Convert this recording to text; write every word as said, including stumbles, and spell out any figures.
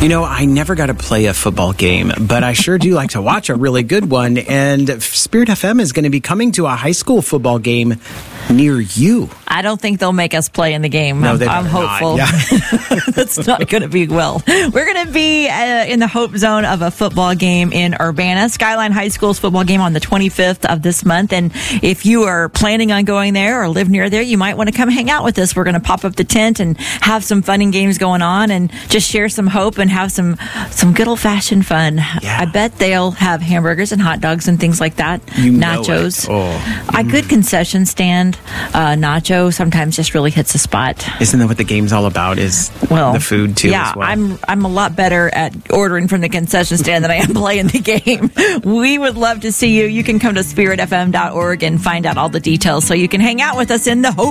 You know, I never got to play a football game, but I sure do like to watch a really good one. And Spirit F M is going to be coming to a high school football game near you. I don't think they'll make us play in the game. No, I'm, they I'm hopeful. Yeah. That's not going to be well. We're going to be uh, in the hope zone of a football game in Urbana. Skyline High School's football game on the twenty-fifth of this month. And if you are planning on going there or live near there, you might want to come hang out with us. We're going to pop up the tent and have some fun and games going on and just share some hope and have some some good old-fashioned fun. Yeah. I bet they'll have hamburgers and hot dogs and things like that. You nachos. Know it. Oh. A good concession stand. Uh, nacho sometimes just really hits a spot. Isn't that what the game's all about? Is well, the food too? Yeah, as well? I'm I'm a lot better at ordering from the concession stand than I am playing the game. We would love to see you. You can come to spirit f m dot org and find out all the details so you can hang out with us in the Hope